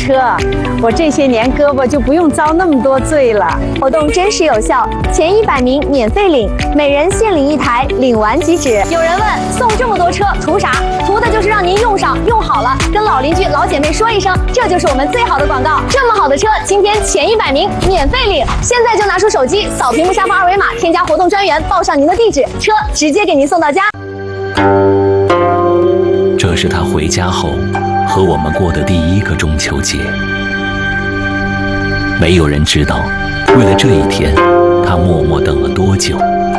车，我这些年胳膊就不用遭那么多罪了。 活动真实有效，前100名免费领，每人限领1台，领完即止。 有人问，送这么多车图啥？图的就是让您用上用好了，跟老邻居老姐妹说一声，这就是我们最好的广告。这么好的车，今天前100名免费领，现在就拿出手机扫屏幕下方2维码，添加活动专员，报上您的地址，车直接给您送到家。 这是他回家后和我们过的第1个中秋节。没有人知道，为了这一天，他默默等了多久。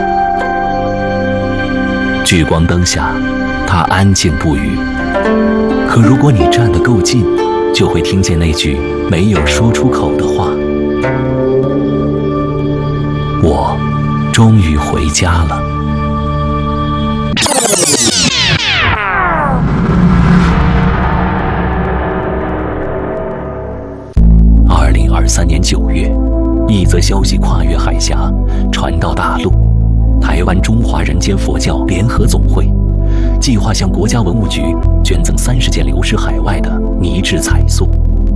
聚光灯下，他安静不语。可如果你站得够近，就会听见那句没有说出口的话：我终于回家了。2023年9月，一则消息跨越海峡，传到大陆。台湾中华人间佛教联合总会计划向国家文物局捐赠30件流失海外的泥质彩塑。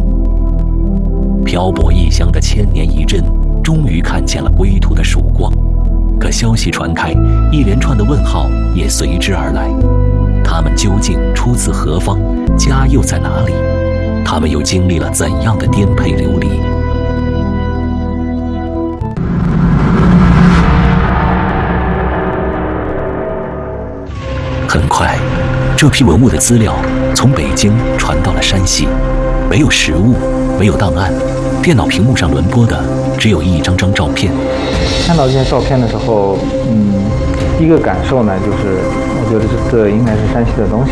漂泊异乡的千年一镇，终于看见了归途的曙光。可消息传开，一连串的问号也随之而来。他们究竟出自何方？家又在哪里？他们又经历了怎样的颠沛流离？很快，这批文物的资料从北京传到了山西。没有实物，没有档案，电脑屏幕上轮播的只有一张张照片。 看到这些照片的时候，第一个感受呢，就是我觉得这应该是山西的东西，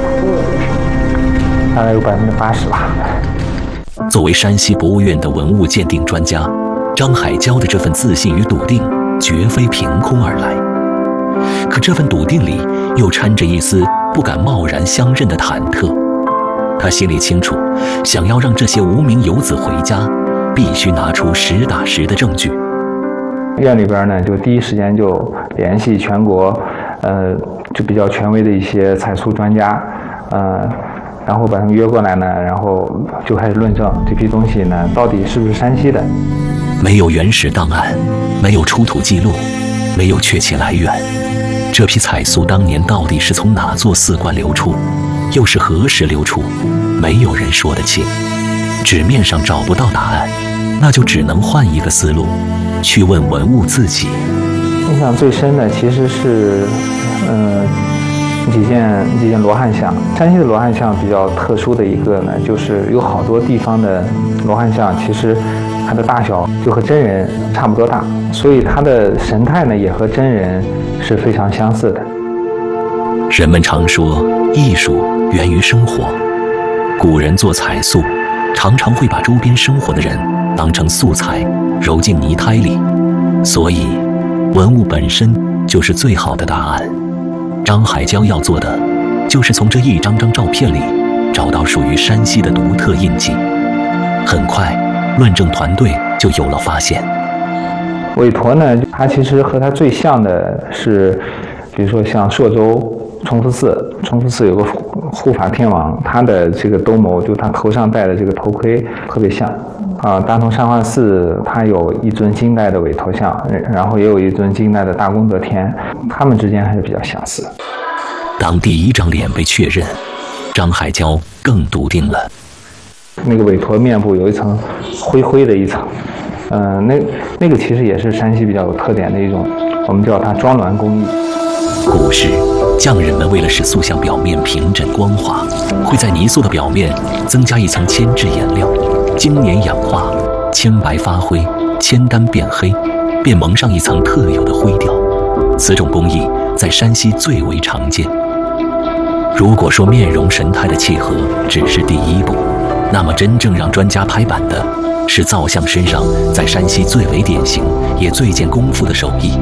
大概有80%吧。 作为山西博物院的文物鉴定专家，张海娇的这份自信与笃定绝非凭空而来。可这份笃定里又掺着一丝不敢贸然相认的忐忑。他心里清楚，想要让这些无名游子回家，必须拿出实打实的证据。 院里边呢，就第一时间就联系全国，就比较权威的一些彩塑专家，然后把他们约过来呢，然后就开始论证这批东西呢到底是不是山西的。 没有原始档案，没有出土记录，没有确切来源，这批彩塑当年到底是从哪座寺观流出，又是何时流出，没有人说得清。纸面上找不到答案，那就只能换一个思路，去问文物自己。 印象最深的其实是，几件罗汉像。山西的罗汉像比较特殊的一个呢，就是有好多地方的罗汉像，其实它的大小就和真人差不多大，所以它的神态呢也和真人是非常相似的。 人们常说，艺术源于生活。古人做彩塑，常常会把周边生活的人当成素材，揉进泥胎里。所以，文物本身就是最好的答案。张海娇要做的，就是从这一张张照片里找到属于山西的独特印记。很快，论证团队就有了发现。 韦陀呢，它其实和它最像的是，比如说像朔州崇福寺，崇福寺有个护法天王，他的这个兜鍪，就他头上戴的这个头盔特别像。大同善化寺它有一尊金代的韦陀像，然后也有一尊金代的大功德天，他们之间还是比较相似。 当第一张脸被确认，张海娇更笃定了。 那个韦陀面部有一层灰的一层，那个其实也是山西比较有特点的一种，我们叫它装峦工艺。 古时，匠人们为了使塑像表面平整光滑，会在泥塑的表面增加一层铅制颜料，经年氧化，铅白发灰，铅丹变黑，便蒙上一层特有的灰调。此种工艺在山西最为常见。如果说面容神态的契合只是第一步，那么真正让专家拍板的是造像身上在山西最为典型也最见功夫的手艺。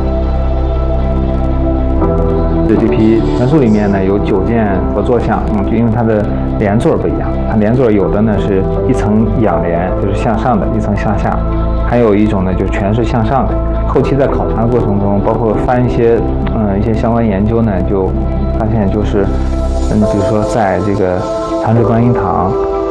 这批元素里面呢，有9件佛坐像，就因为它的连座不一样，它连座有的呢是一层仰连，就是向上的，一层向下，还有一种呢就全是向上的。后期在考察的过程中，包括翻一些相关研究呢，就发现就是比如说在这个长治观音堂，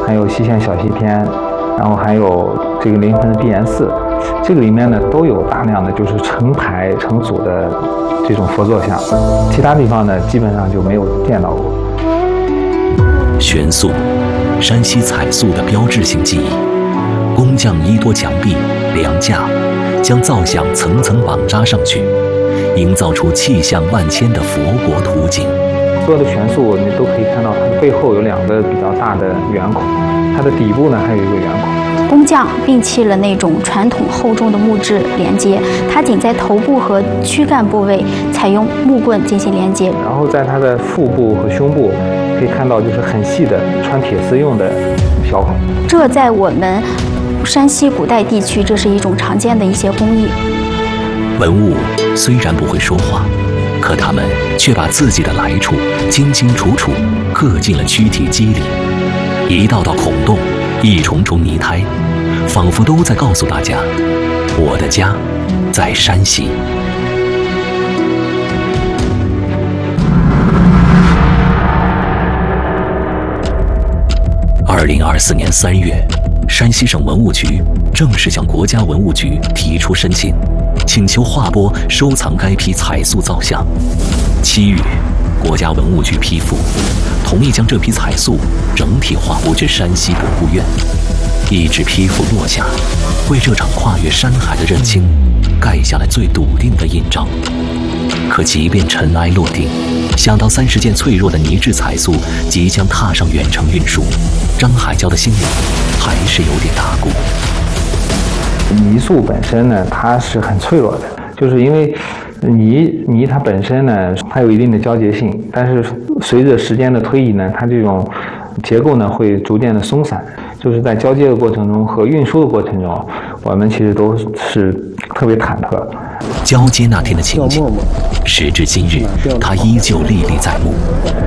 还有西线小西天，然后还有这个临汾的碧岩寺，这个里面呢都有大量的就是成排成组的这种佛坐像，其他地方呢基本上就没有见到过。 悬塑，山西彩塑的标志性技艺。工匠依托墙壁、梁架，将造像层层绑扎上去，营造出气象万千的佛国图景。 所有的悬塑你都可以看到，它的背后有2个比较大的圆孔，它的底部呢还有一个圆孔。 工匠摒弃了那种传统厚重的木质连接，它仅在头部和躯干部位采用木棍进行连接。 然后在它的腹部和胸部可以看到，就是很细的穿铁丝用的小孔。 这在我们山西古代地区，这是一种常见的一些工艺。 文物虽然不会说话，可他们却把自己的来处清清楚楚刻进了躯体肌里。一道道孔洞，一重重泥胎，仿佛都在告诉大家，我的家在山西。2024年3月，山西省文物局正式向国家文物局提出申请，请求划拨收藏该批彩塑造像。7月，国家文物局批复，同意将这批彩塑整体划拨至山西博物院。一纸批复落下，为这场跨越山海的认亲盖下了最笃定的印章。可即便尘埃落定，想到30件脆弱的泥质彩塑即将踏上远程运输，张海娇的心里还是有点打鼓。 泥塑本身呢，它是很脆弱的，就是因为泥它本身呢，它有一定的胶结性，但是随着时间的推移呢，它这种结构呢会逐渐的松散，就是在交接的过程中和运输的过程中，我们其实都是特别忐忑。 交接那天的情景，时至今日，它依旧历历在目。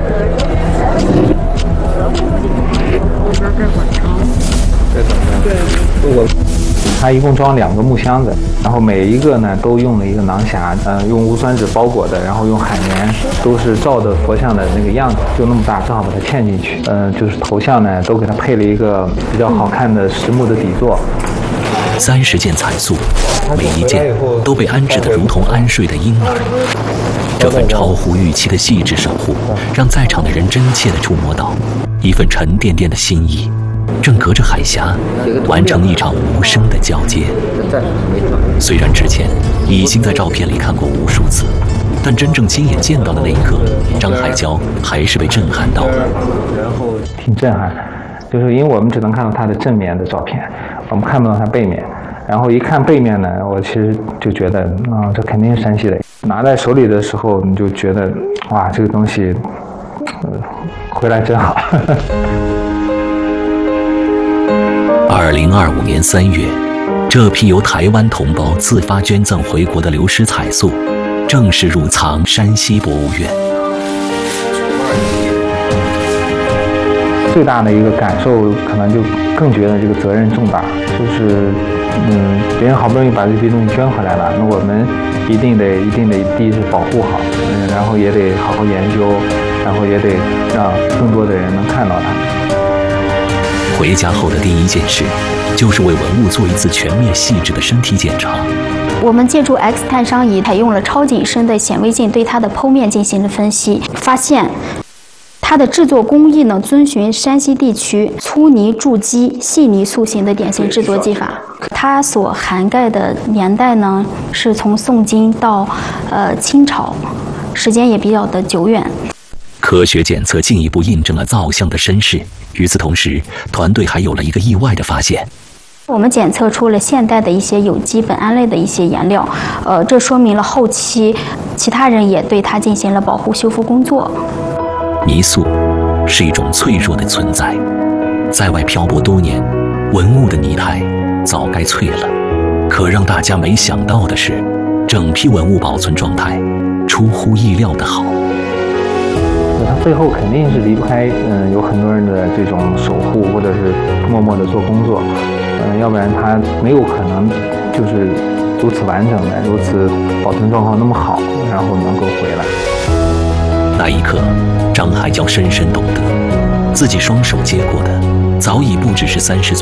它一共装2个木箱子，然后每一个呢都用了一个囊匣，用无酸纸包裹的，然后用海绵，都是照着佛像的那个样子，就那么大，正好把它嵌进去。就是头像呢都给它配了一个比较好看的实木的底座。 30件彩塑，每一件都被安置得如同安睡的婴儿。这份超乎预期的细致守护，让在场的人真切地触摸到一份沉甸甸的心意，正隔着海峡完成一场无声的交接。虽然之前已经在照片里看过无数次，但真正亲眼见到的那一刻，张海娇还是被震撼到了。 挺震撼，就是因为我们只能看到它的正面的照片，我们看不到它背面。然后一看背面呢，我其实就觉得这肯定是山西的。拿在手里的时候，你就觉得哇，这个东西回来真好。 2025年3月，这批由台湾同胞自发捐赠回国的流失彩塑，正式入藏山西博物院。 最大的一个感受，可能就更觉得这个责任重大，就是别人好不容易把这批东西捐回来了，那我们一定得第一是保护好，然后也得好好研究，然后也得让更多的人能看到它。 回家后的第一件事，就是为文物做一次全面细致的身体检查。 我们借助 X 探伤仪，采用了超紧深的显微镜对它的剖面进行了分析，发现它的制作工艺呢，遵循山西地区粗泥铸基、细泥塑形的典型制作技法。它所涵盖的年代呢，是从宋金到清朝，时间也比较的久远。 科学检测进一步印证了造像的身世。与此同时，团队还有了一个意外的发现。 我们检测出了现代的一些有机苯胺类的一些颜料，这说明了后期其他人也对它进行了保护修复工作。 泥塑是一种脆弱的存在，在外漂泊多年，文物的泥胎早该脆了。可让大家没想到的是，整批文物保存状态出乎意料的好。 它背后肯定是离不开有很多人的这种守护，或者是默默的做工作，要不然它没有可能就是如此完整的、如此保存状况那么好，然后能够回来。 那一刻，张海娇深深懂得，自己双手接过的早已不只是30岁。